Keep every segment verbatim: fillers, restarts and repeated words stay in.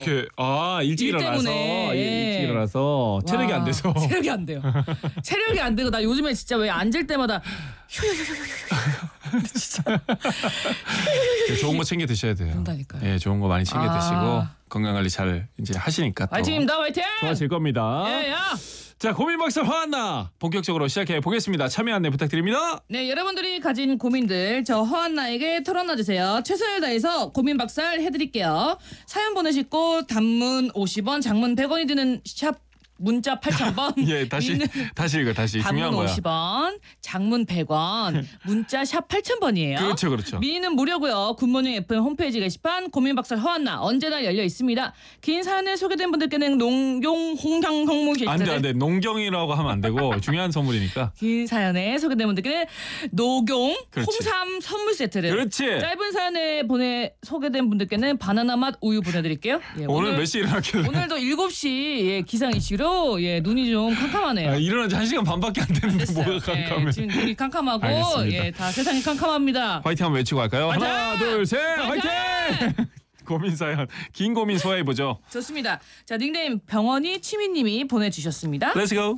그, 아 일찍 일 일어나서 때문에. 예, 일찍 일어나서 체력이 와, 안 돼서 체력이 안 돼요. 체력이 안 되고 나 요즘에 진짜 왜 앉을 때마다 휴휴휴휴휴 진짜 좋은 거 챙겨 드셔야 돼요. 그런다니까요. 예, 좋은 거 많이 챙겨 아. 드시고 건강 관리 잘 이제 하시니까 또 화이팅입니다, 화이팅! 좋아질 겁니다. 예, 야. 자, 고민 박살 화한나 본격적으로 시작해 보겠습니다. 참여 안내 부탁드립니다. 네, 여러분들이 가진 고민들 저 허한나에게 털어놔 주세요. 최선을 다해서 고민 박살 해드릴게요. 사연 보내시고 단문 오십 원, 장문 백 원이 드는 샵 문자 팔천 번. 예, 다시 미는 다시 읽어 다시 중요한 단문 거야. 오십 원, 장문 백 원, 문자 샵 팔천 번이에요. 그렇죠, 그렇죠. 미니는 무료고요. 굿모닝 에프엠 홈페이지 게시판 고민 박살 허한나 언제나 열려 있습니다. 긴 사연에 소개된 분들께는 농용 홍당 홍모 안돼 게시판에 안돼 농경이라고 하면 안 되고 중요한 선물이니까. 긴 사연에 소개된 분들께는 녹용 그렇지. 홍삼 선물 세트를 그렇지. 짧은 사연에 보내 소개된 분들께는 바나나 맛 우유 보내드릴게요. 예, 오늘 몇 시에 일어났길래? 오늘도 일곱 시 예, 기상 이슈로 예, 눈이 좀 캄캄하네요. 아, 일어난 지 한 시간 반밖에 안 됐는데 됐어요. 뭐가 깜깜해. 예, 지금 눈이 캄캄하고 알겠습니다. 예, 다 세상이 캄캄합니다. 화이팅 한번 외치고 갈까요? 화이팅! 하나 둘 셋 화이팅! 고민 사연 긴 고민 소화해 보죠. 좋습니다. 자, 닉네임 병원이 치미님이 보내주셨습니다. Let's go.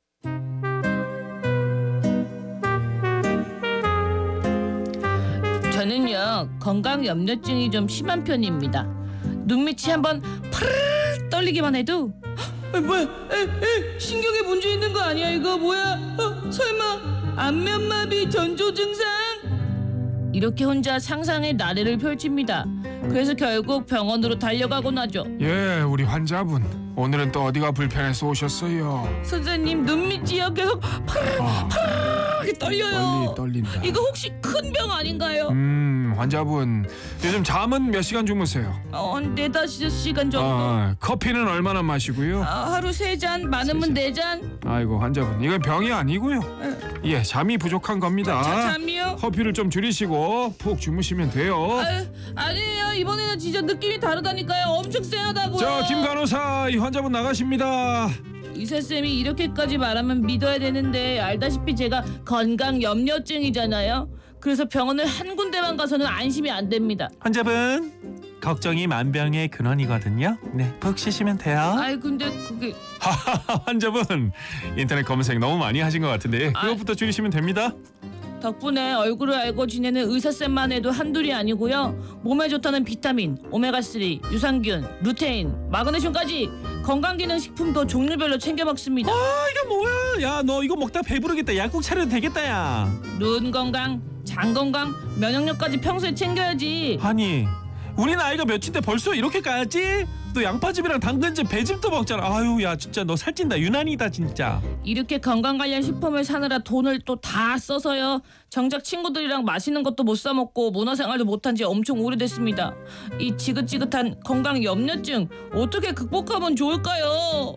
저는요 건강 염려증이 좀 심한 편입니다. 눈밑이 한번 파르르 떨리기만 해도 아, 뭐야? 에, 에, 신경에 문제 있는 거 아니야 이거 뭐야? 어, 설마 안면마비 전조 증상? 이렇게 혼자 상상의 나래를 펼칩니다. 그래서 결국 병원으로 달려가곤 하죠. 예, 우리 환자분. 오늘은 또 어디가 불편해서 오셨어요? 선생님 눈밑이요 계속 파르르 아, 파르르 떨려요. 떨리, 떨린다. 이거 혹시 큰 병 아닌가요? 음, 환자분. 요즘 잠은 몇 시간 주무세요? 어, 네다섯 시간 정도. 아, 커피는 얼마나 마시고요? 아, 하루 세 잔, 많으면 네 잔. 아이고, 환자분. 이건 병이 아니고요. 예, 잠이 부족한 겁니다. 자, 잠이요? 커피를 좀 줄이시고 푹 주무시면 돼요. 아유, 아니에요. 이번에는 진짜 느낌이 다르다니까요. 엄청 쎄하다고요. 자, 김 간호사, 이 환자분 나가십니다. 의사쌤이 이렇게까지 말하면 믿어야 되는데 알다시피 제가 건강 염려증이잖아요. 그래서 병원을 한 군데만 가서는 안심이 안 됩니다. 환자분 걱정이 만병의 근원이거든요. 네, 푹 쉬시면 돼요. 아이 근데 그게 환자분 인터넷 검색 너무 많이 하신 것 같은데 아. 그것부터 줄이시면 됩니다. 덕분에 얼굴을 알고 지내는 의사쌤만 해도 한둘이 아니고요. 몸에 좋다는 비타민, 오메가삼, 유산균, 루테인, 마그네슘까지 건강기능식품도 종류별로 챙겨 먹습니다. 아 이거 뭐야? 야 너 이거 먹다 배부르겠다. 약국 차려도 되겠다 야. 눈 건강, 장 건강, 면역력까지 평소에 챙겨야지. 아니 우리 나이가 몇인데 벌써 이렇게 까였지? 너 양파즙이랑 당근즙, 배즙도 먹잖아. 아유 야 진짜 너 살찐다. 유난이다 진짜. 이렇게 건강 관련 식품을 사느라 돈을 또 다 써서요. 정작 친구들이랑 맛있는 것도 못 사 먹고 문화생활도 못한 지 엄청 오래됐습니다. 이 지긋지긋한 건강 염려증 어떻게 극복하면 좋을까요?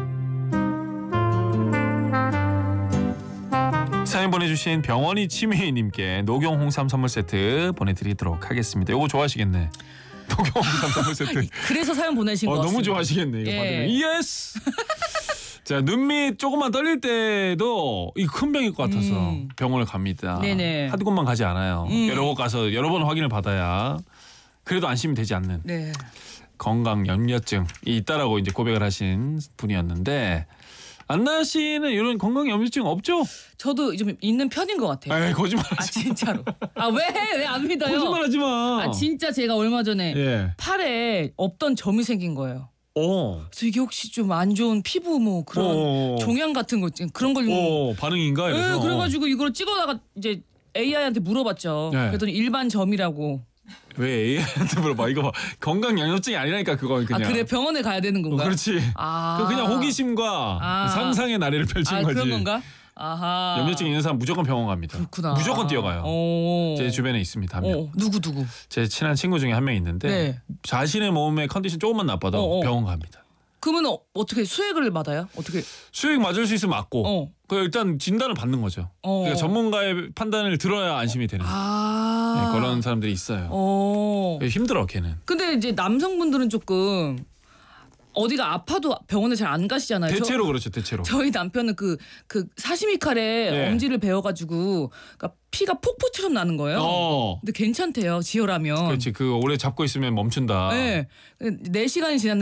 사연 보내주신 병원이 치매님께 녹용 홍삼 선물 세트 보내드리도록 하겠습니다. 이거 좋아하시겠네. 녹용 홍삼 선물 세트. 그래서 사연 보내신 어, 거 너무 같습니다. 좋아하시겠네. 이거 예. 받으면. 예스. 자 눈밑 조금만 떨릴 때도 이 큰 병일 것 같아서 음. 병원을 갑니다. 네네. 한두 곳만 가지 않아요. 음. 여러 곳 가서 여러 번 확인을 받아야 그래도 안심이 되지 않는 네. 건강 염려증이 있다라고 이제 고백을 하신 분이었는데 안나 씨는 이런 건강 염려증 없죠? 저도 좀 있는 편인 것 같아요. 에이 거짓말하지 아 진짜로. 아 왜 왜 안 믿어요? 거짓말하지 마. 아 진짜 제가 얼마 전에 예. 팔에 없던 점이 생긴 거예요. 어. 그래서 이게 혹시 좀 안 좋은 피부 뭐 그런 어. 종양 같은 거 있지 그런 걸 어 반응인가 네, 이래서. 그래가지고 이걸 찍어다가 이제 에이아이한테 물어봤죠. 네. 그랬더니 일반 점이라고. 왜 에이아이한테 물어봐? 이거 봐. 건강 양료증이 아니라니까 그건 그냥. 아 그래 병원에 가야 되는 어, 건가요? 그렇지. 아 그 그냥 호기심과 아. 상상의 나래를 펼친 아 거지. 그런 건가? 아하. 염려증 있는 사람 무조건 병원 갑니다. 그렇구나. 무조건 뛰어가요. 오. 제 주변에 있습니다 한 명. 어, 누구 누구? 제 친한 친구 중에 한 명 있는데 네. 자신의 몸의 컨디션 조금만 나빠도 어, 어. 병원 갑니다. 그러면 어, 어떻게 수액을 받아요? 어떻게? 수액 맞을 수 있으면 맞고 어. 그 일단 진단을 받는 거죠. 어. 그러니까 전문가의 판단을 들어야 안심이 되는 아. 네, 그런 사람들이 있어요. 어. 힘들어 걔는. 근데 이제 남성분들은 조금 어디가 아파도 병원에 잘 안 가시잖아요. 대체로 그렇죠. 대체로. 저, 저희 남편은 그, 그 사시미 칼에 네. 엄지를 베어가지고 그러니까 피가 폭포처럼 나는 거예요. 어. 근데 괜찮대요. 지혈하면. 그렇지. 그 오래 잡고 있으면 멈춘다. 네. 네 시간이 지났는데